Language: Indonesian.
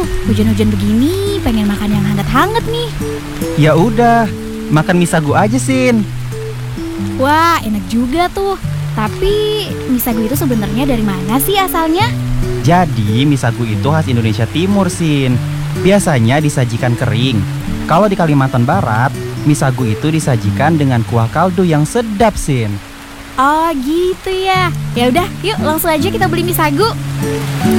Hujan-hujan begini pengen makan yang hangat-hangat nih. Ya udah, makan mie sagu aja, Sin. Wah, enak juga tuh. Tapi mie sagu itu sebenarnya dari mana sih asalnya? Jadi, mie sagu itu khas Indonesia Timur, Sin. Biasanya disajikan kering. Kalau di Kalimantan Barat, mie sagu itu disajikan dengan kuah kaldu yang sedap, Sin. Oh gitu ya. Ya udah, yuk langsung aja kita beli mie sagu.